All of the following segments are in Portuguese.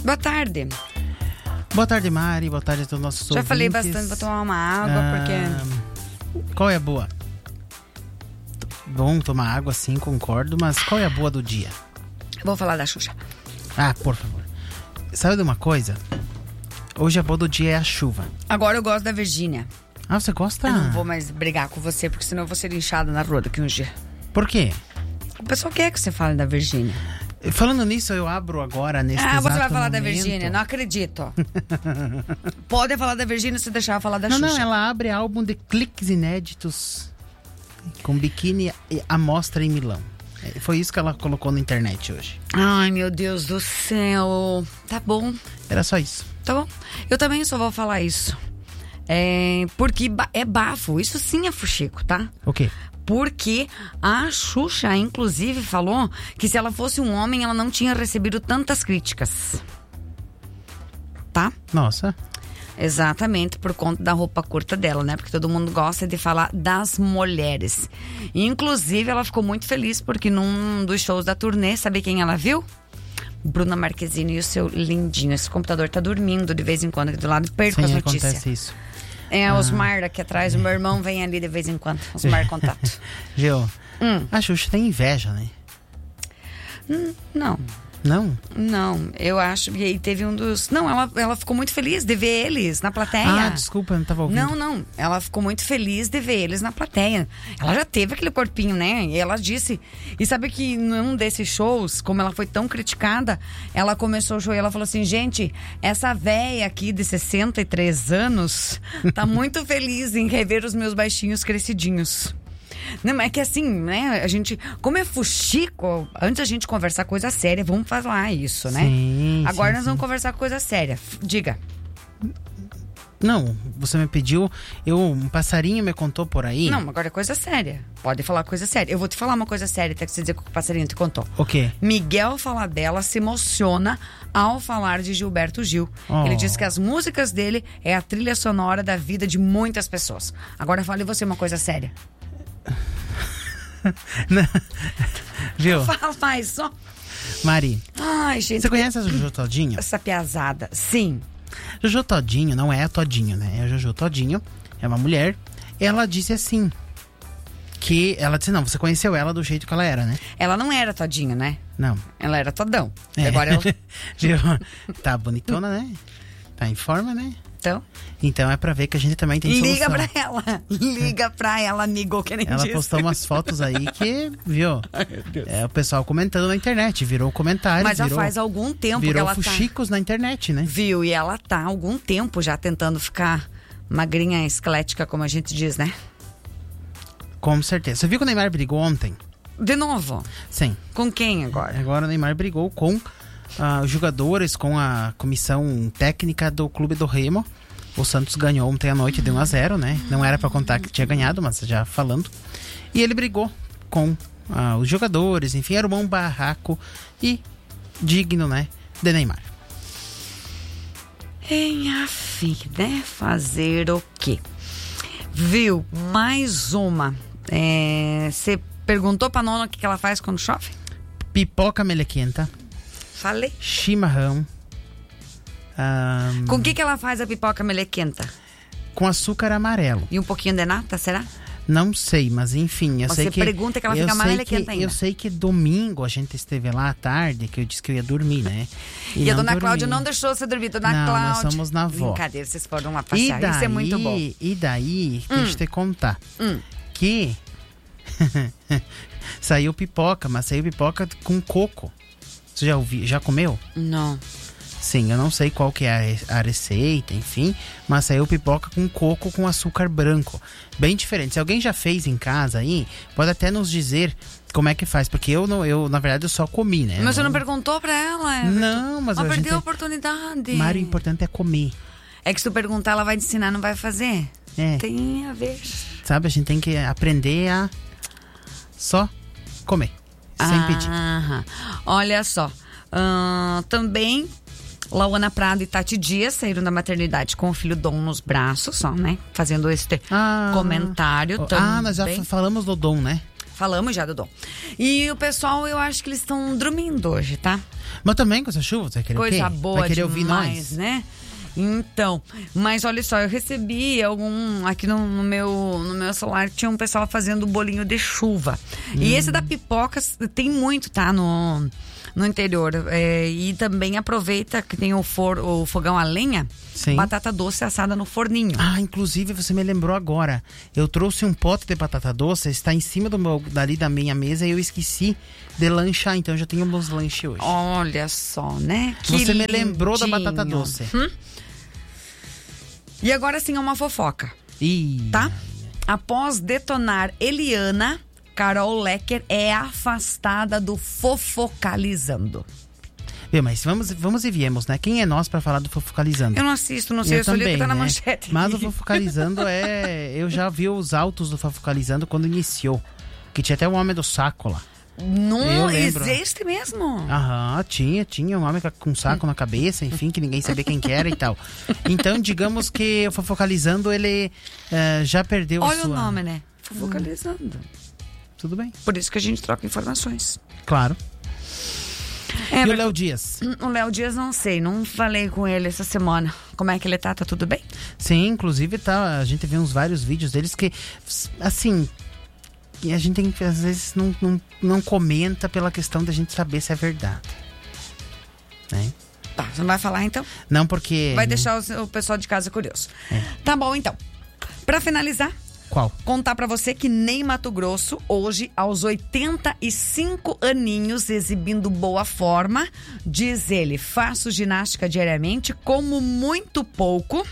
Boa tarde. Boa tarde, Mari. Boa tarde a todos os nossos ouvintes. Já falei bastante, vou tomar uma água, porque... Qual é a boa? Bom tomar água, sim, concordo, mas qual é a boa do dia? Vou falar da Xuxa. Ah, por favor. Sabe de uma coisa? Hoje a boa do dia é a chuva. Agora eu gosto da Virgínia. Ah, você gosta? Eu não vou mais brigar com você, porque senão eu vou ser linchada na rua daqui uns dias. Por quê? O pessoal quer que você fale da Virgínia. Falando nisso, eu abro agora nesse exato você vai falar momento. da Virgínia? Não acredito. Pode falar da Virgínia se deixar eu falar da Xuxa. Não, ela abre álbum de cliques inéditos com biquíni à mostra em Milão. Foi isso que ela colocou na internet hoje. Ai, meu Deus do céu. Tá bom. Era só isso. Tá bom. Eu também só vou falar isso. Porque é bafo. Isso sim é fuxico, tá? O quê? Porque a Xuxa, inclusive, falou que se ela fosse um homem, ela não tinha recebido tantas críticas. Tá? Nossa. Exatamente, por conta da roupa curta dela, né? Porque todo mundo gosta de falar das mulheres. Inclusive, ela ficou muito feliz porque num dos shows da turnê, sabe quem ela viu? Bruna Marquezine e o seu lindinho. Esse computador tá dormindo de vez em quando aqui do lado. Perco as notícias. Acontece isso. Osmar aqui atrás, o meu irmão vem ali de vez em quando. Osmar Contato. Gil, a Xuxa tem inveja, né? Não. Não? Não, eu acho. E aí teve um dos... Não, ela ficou muito feliz de ver eles na plateia. Ah, desculpa, eu não tava ouvindo. Não. Ela ficou muito feliz de ver eles na plateia. Ela já teve aquele corpinho, né? E ela disse... E sabe que num desses shows, como ela foi tão criticada, ela começou o show e ela falou assim: gente, essa véia aqui de 63 anos tá muito feliz em rever os meus baixinhos crescidinhos. Não, mas é que assim, né, a gente, como é fuxico, antes a gente conversar coisa séria, vamos falar isso, né? Sim, agora sim, nós vamos conversar coisa séria. Diga. Não, você me pediu, um passarinho me contou por aí. Não, agora é coisa séria. Pode falar coisa séria. Eu vou te falar uma coisa séria, até que você dizer que o passarinho te contou. O quê? Miguel Falabella se emociona ao falar de Gilberto Gil. Ele diz que as músicas dele é a trilha sonora da vida de muitas pessoas. Agora fale você uma coisa séria. Não. Viu? Fala mais só. Mari, ai, gente, você conhece a Jojo Todinho? Essa piazada, sim. Jojo Todinho não é a Todinho, né? É a Jojo Todinho, é uma mulher. Ela disse assim, que ela disse, não, você conheceu ela do jeito que ela era, né? Ela não era todinho, né? Não. Ela era todão. Agora ela... Viu? Tá bonitona, né? Tá em forma, né? Então é pra ver que a gente também tem solução. Liga pra ela, amigo, que nem ela disse. postou umas fotos aí que, viu? Ai, meu Deus. O pessoal comentando na internet, virou comentário. Mas já faz algum tempo que ela fuxicos na internet, né? Viu? E ela tá há algum tempo já tentando ficar magrinha esquelética, como a gente diz, né? Com certeza. Você viu que o Neymar brigou ontem? De novo? Sim. Com quem agora? Agora o Neymar brigou com os jogadores, com a comissão técnica do Clube do Remo. O Santos ganhou ontem à noite de 1-0, né? Não era pra contar que tinha ganhado, mas já falando. E ele brigou com os jogadores, enfim, era um barraco e digno, né, de Neymar. Enfim, né? Fazer o quê? Viu? Mais uma. Você perguntou pra Nona o que ela faz quando chove? Pipoca melequenta. Falei. Chimarrão. Com o que ela faz a pipoca melequenta? Com açúcar amarelo. E um pouquinho de nata, será? Não sei, mas enfim, Você pergunta que ela fica mais melequenta ainda. Eu sei que domingo a gente esteve lá à tarde, que eu disse que eu ia dormir, né? E a dona Cláudia não deixou você dormir, dona Cláudia. Nós somos na avó. Brincadeira, vocês foram lá passear, isso é muito bom. E daí, deixa eu te contar, que saiu pipoca, mas saiu pipoca com coco. Você já comeu? Não. Sim, eu não sei qual que é a receita, enfim, mas saiu pipoca com coco com açúcar branco. Bem diferente. Se alguém já fez em casa aí, pode até nos dizer como é que faz, porque eu na verdade eu só comi, né? Mas você não perguntou pra ela, Everton? Não, mas ela perdeu a oportunidade. Mário, o importante é comer. É que se tu perguntar, ela vai te ensinar, não vai fazer? É. Tem a ver. Sabe, a gente tem que aprender a só comer, sem pedir. Olha só, também Lauana Prado e Tati Dias saíram da maternidade com o filho Dom nos braços, só, né? Fazendo este comentário também. Nós já falamos do Dom, né? falamos já, Dodô. E o pessoal, eu acho que eles estão dormindo hoje, tá? Mas também com essa chuva, você vai querer o quê? Coisa boa Vai querer demais, ouvir nós? né? Então, mas olha só, eu recebi aqui no meu celular, tinha um pessoal fazendo bolinho de chuva. E esse da pipoca tem muito, tá? No interior. E também aproveita que tem o fogão a lenha. Sim. Batata doce assada no forninho. Ah, inclusive você me lembrou agora. Eu trouxe um pote de batata doce, está em cima dali da minha mesa e eu esqueci de lanchar, então eu já tenho meus lanches hoje. Olha só, né? Que você me lindinho. lembrou da batata doce. E agora sim é uma fofoca. Tá? Após detonar Eliana, Carol Lecker é afastada do Fofocalizando. Mas vamos e viemos, né? Quem é nós pra falar do Fofocalizando? Eu não assisto, não sei, eu só li o que tá na manchete. Mas o Fofocalizando eu já vi os autos do Fofocalizando quando iniciou. Que tinha até o homem do saco lá. Não, existe mesmo? Aham, tinha um homem com um saco na cabeça, enfim, que ninguém sabia quem que era e tal. Então, digamos que o Fofocalizando, ele já perdeu Olha o nome, né? Fofocalizando. Tudo bem. Por isso que a gente troca informações. Claro. E o Léo Dias? O Léo Dias não sei, não falei com ele essa semana. Como é que ele tá? Tá tudo bem? Sim, inclusive a gente vê vários vídeos deles que, assim, a gente tem que, às vezes, não comenta pela questão da gente saber se é verdade. Né? Tá, você não vai falar então? Não, porque... Vai deixar o pessoal de casa curioso. Tá bom, então. Pra finalizar... Qual? Contar pra você que Ney Matogrosso, hoje, aos 85 aninhos, exibindo boa forma, diz ele, faço ginástica diariamente, como muito pouco,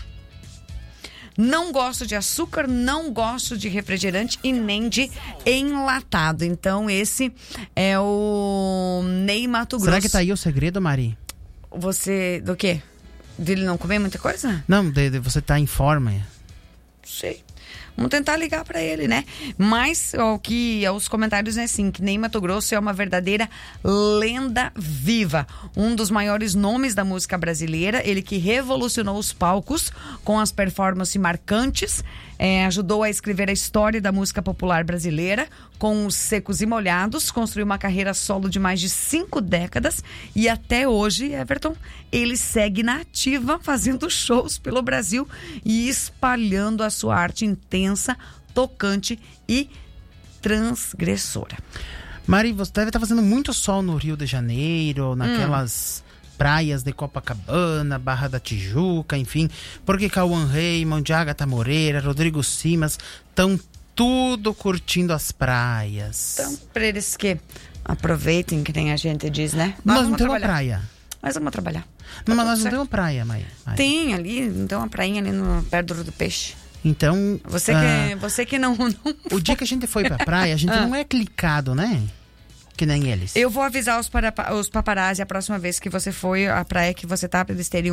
não gosto de açúcar, não gosto de refrigerante e nem de enlatado. Então, esse é o Ney Matogrosso. Será que tá aí o segredo, Mari? Você, do quê? Dele não comer muita coisa? Não, de você tá em forma. Sei. Vamos tentar ligar pra ele, né? Mas os comentários é assim, que Ney Matogrosso é uma verdadeira lenda viva. Um dos maiores nomes da música brasileira, ele que revolucionou os palcos com as performances marcantes, ajudou a escrever a história da música popular brasileira com os Secos e Molhados, construiu uma carreira solo de mais de 5 décadas e até hoje, Everton, ele segue na ativa, fazendo shows pelo Brasil e espalhando a sua arte intensa, tocante e transgressora. Mari, você deve estar fazendo muito sol no Rio de Janeiro, naquelas praias de Copacabana, Barra da Tijuca, enfim, porque Cauã Raymond, Agatha Moreira, Rodrigo Simas estão tudo curtindo as praias. Então, para eles que aproveitem, que nem a gente diz, né? Nós não temos uma praia. Mas vamos trabalhar. Não, mas nós não temos praia, Mari. Tem ali, não tem uma prainha ali perto do Rio do Peixe. Então... Você que não o dia que a gente foi pra praia, a gente não é clicado, né? Que nem eles. Eu vou avisar os paparazzi a próxima vez que você foi à praia que você tá, pra eles terem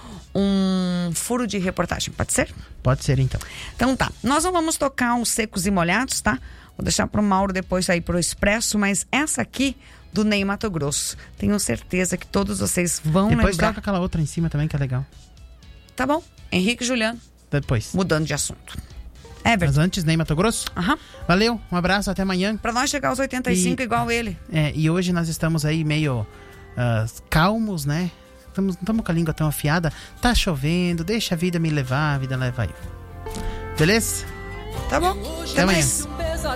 um furo de reportagem, pode ser? Pode ser, então. Então tá, nós não vamos tocar os Secos e Molhados, tá? Vou deixar pro Mauro depois sair pro Expresso, mas essa aqui do Ney Matogrosso, tenho certeza que todos vocês vão depois lembrar. Toca aquela outra em cima também, que é legal. Tá bom, Henrique e Juliano. Depois. Mudando de assunto. Everton. Mas antes, Ney Matogrosso? Valeu, um abraço, até amanhã. Pra nós chegar aos 85 igual ele. E hoje nós estamos aí meio calmos, né? Não estamos com a língua tão afiada. Tá chovendo, deixa a vida me levar, a vida leva eu. Beleza? Tá bom. Até amanhã.